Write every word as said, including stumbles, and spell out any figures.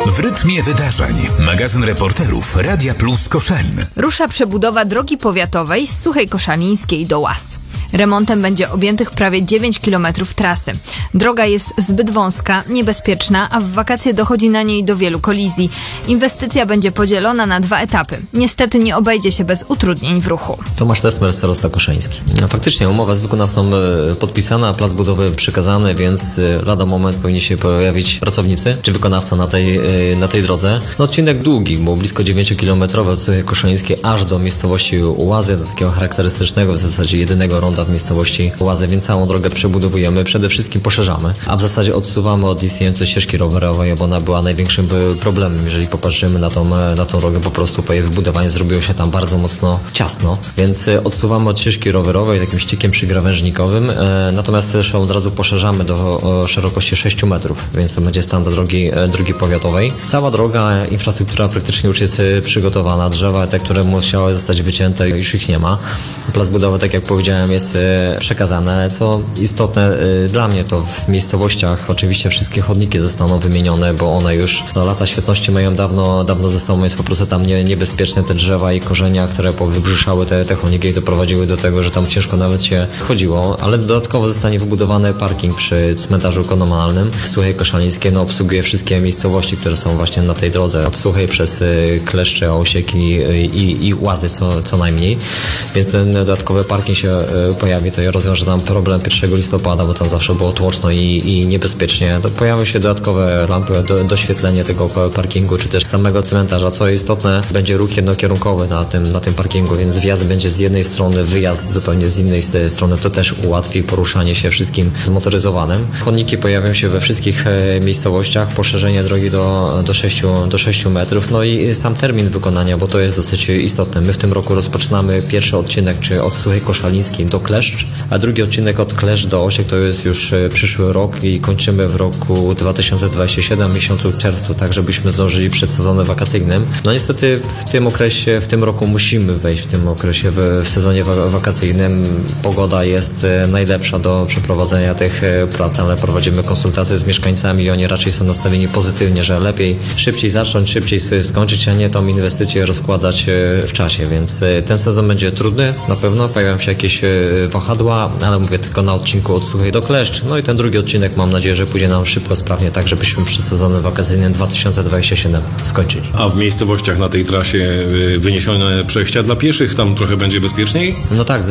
W rytmie wydarzeń. Magazyn reporterów Radia Plus Koszalin. Rusza przebudowa drogi powiatowej z Suchej Koszalińskiej do Łaz. Remontem będzie objętych prawie dziewięć kilometrów trasy. Droga jest zbyt wąska, niebezpieczna, a w wakacje dochodzi na niej do wielu kolizji. Inwestycja będzie podzielona na dwa etapy. Niestety nie obejdzie się bez utrudnień w ruchu. Tomasz Tesmer, starosta koszański. No, faktycznie umowa z wykonawcą podpisana, plac budowy przekazany, więc lada moment powinni się pojawić pracownicy czy wykonawca na tej, na tej drodze. No, odcinek długi, bo blisko dziewięciokilometrowy od Suchej Koszalińskiej aż do miejscowości Łazy, do takiego charakterystycznego w zasadzie jedynego ronda w miejscowości Łazy, więc całą drogę przebudowujemy, przede wszystkim poszerzamy, a w zasadzie odsuwamy od istniejącej ścieżki rowerowej, bo ona była największym problemem, jeżeli popatrzymy na tą, na tą drogę, po prostu po jej wybudowaniu zrobiło się tam bardzo mocno ciasno, więc odsuwamy od ścieżki rowerowej takim ściekiem przygrawężnikowym, natomiast też od razu poszerzamy do szerokości sześciu metrów, więc to będzie standard drogi, drogi powiatowej. Cała droga, infrastruktura praktycznie już jest przygotowana, drzewa te, które musiały zostać wycięte, już ich nie ma. Plac budowy, tak jak powiedziałem, jest przekazane, co istotne dla mnie, to w miejscowościach oczywiście wszystkie chodniki zostaną wymienione, bo one już no, lata świetności mają dawno, dawno ze sobą, jest po prostu tam nie, niebezpieczne te drzewa i korzenia, które powybrzyszały te, te chodniki i doprowadziły do tego, że tam ciężko nawet się chodziło, ale dodatkowo zostanie wybudowany parking przy cmentarzu komunalnym w Suchej Koszalińskiej, no obsługuje wszystkie miejscowości, które są właśnie na tej drodze, od Suchej przez Kleszcze, Osiek i, i, i Łazy co, co najmniej, więc ten dodatkowy parking się pojawi, to ja rozwiąże tam problem pierwszego listopada, bo tam zawsze było tłoczno i, i niebezpiecznie. To pojawią się dodatkowe lampy, do, doświetlenie tego parkingu, czy też samego cmentarza. Co istotne, będzie ruch jednokierunkowy na tym, na tym parkingu, więc wjazd będzie z jednej strony, wyjazd zupełnie z innej strony. To też ułatwi poruszanie się wszystkim zmotoryzowanym. Chodniki pojawią się we wszystkich miejscowościach, poszerzenie drogi do, do, sześciu, do sześciu metrów, no i sam termin wykonania, bo to jest dosyć istotne. My w tym roku rozpoczynamy pierwszy odcinek, czy od Suchej Koszalińskiej do Kleszcz, a drugi odcinek od Kleszcz do Osiek to jest już przyszły rok i kończymy w roku dwa tysiące dwudziestym siódmym, w miesiącu czerwcu, tak żebyśmy zdążyli przed sezonem wakacyjnym. No niestety w tym okresie, w tym roku musimy wejść w tym okresie w, w sezonie wakacyjnym. Pogoda jest najlepsza do przeprowadzenia tych prac, ale prowadzimy konsultacje z mieszkańcami i oni raczej są nastawieni pozytywnie, że lepiej szybciej zacząć, szybciej sobie skończyć, a nie tą inwestycję rozkładać w czasie, więc ten sezon będzie trudny, na pewno pojawią się jakieś wahadła, ale mówię tylko na odcinku od Suchej do Kleszcz. No i ten drugi odcinek mam nadzieję, że pójdzie nam szybko, sprawnie, tak żebyśmy przed sezonem wakacyjnym dwa tysiące dwudziestym siódmym skończyli. A w miejscowościach na tej trasie wyniesione przejścia dla pieszych, tam trochę będzie bezpieczniej? No tak,